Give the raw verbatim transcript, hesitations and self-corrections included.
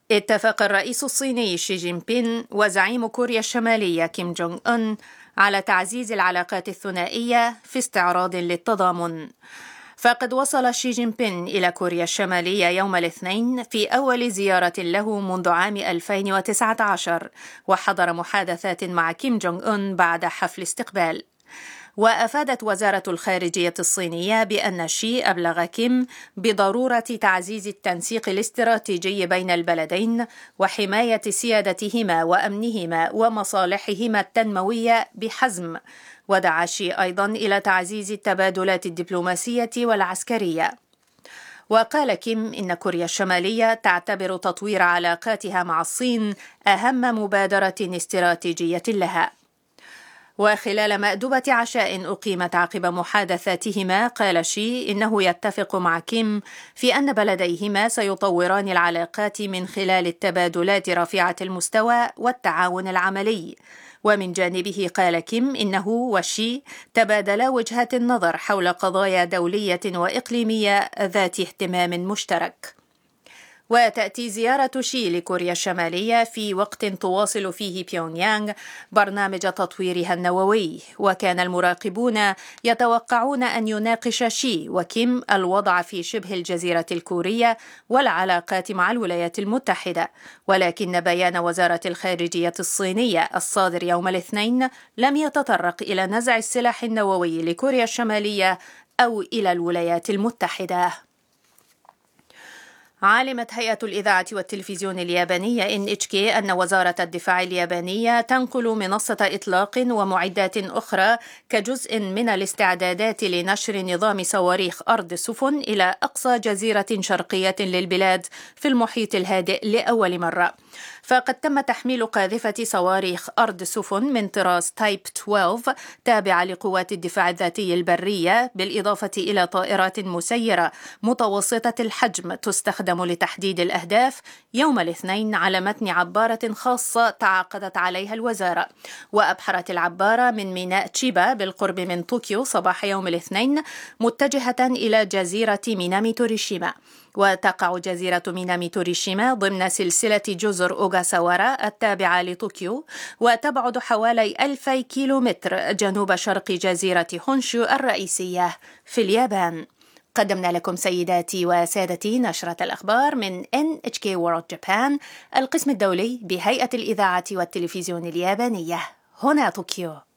اتفق الرئيس الصيني شي جين بين وزعيم كوريا الشمالية كيم جونغ أون على تعزيز العلاقات الثنائية في استعراض للتضامن. فقد وصل شي جين بين إلى كوريا الشمالية يوم الاثنين في أول زيارة له منذ عام ألفين وتسعة عشر، وحضر محادثات مع كيم جونغ أون بعد حفل استقبال. وأفادت وزارة الخارجية الصينية بأن شي أبلغ كيم بضرورة تعزيز التنسيق الاستراتيجي بين البلدين وحماية سيادتهما وأمنهما ومصالحهما التنموية بحزم. ودعا شي أيضا إلى تعزيز التبادلات الدبلوماسية والعسكرية. وقال كيم إن كوريا الشمالية تعتبر تطوير علاقاتها مع الصين أهم مبادرة استراتيجية لها. وخلال مأدبة عشاء أقيمت عقب محادثاتهما، قال شي إنه يتفق مع كيم في أن بلديهما سيطوران العلاقات من خلال التبادلات رفيعة المستوى والتعاون العملي. ومن جانبه قال كيم إنه وشي تبادلا وجهات النظر حول قضايا دولية وإقليمية ذات اهتمام مشترك. وتأتي زيارة شي لكوريا الشمالية في وقت تواصل فيه بيونغ يانغ برنامج تطويرها النووي، وكان المراقبون يتوقعون أن يناقش شي وكيم الوضع في شبه الجزيرة الكورية والعلاقات مع الولايات المتحدة. ولكن بيان وزارة الخارجية الصينية الصادر يوم الاثنين لم يتطرق إلى نزع السلاح النووي لكوريا الشمالية أو إلى الولايات المتحدة. علمت هيئة الإذاعة والتلفزيون اليابانية إن إتش كي أن وزارة الدفاع اليابانية تنقل منصة إطلاق ومعدات أخرى كجزء من الاستعدادات لنشر نظام صواريخ أرض سفن إلى أقصى جزيرة شرقية للبلاد في المحيط الهادئ لأول مرة. فقد تم تحميل قاذفة صواريخ أرض سفن من طراز تايب اثنا عشر تابعة لقوات الدفاع الذاتي البرية، بالإضافة إلى طائرات مسيرة متوسطة الحجم تستخدم لتحديد الأهداف يوم الاثنين على متن عبارة خاصة تعاقدت عليها الوزارة. وأبحرت العبارة من ميناء تشيبا بالقرب من طوكيو صباح يوم الاثنين متجهة إلى جزيرة مينامي توريشيما. وتقع جزيرة مينامي توريشيما ضمن سلسلة جزر أوغاساوارا التابعة لطوكيو، وتبعد حوالي ألفي كيلومتر جنوب شرق جزيرة هونشو الرئيسية في اليابان. قدمنا لكم سيداتي وسادتي نشرة الأخبار من إن إتش كي World Japan، القسم الدولي بهيئة الإذاعة والتلفزيون اليابانية، هنا طوكيو.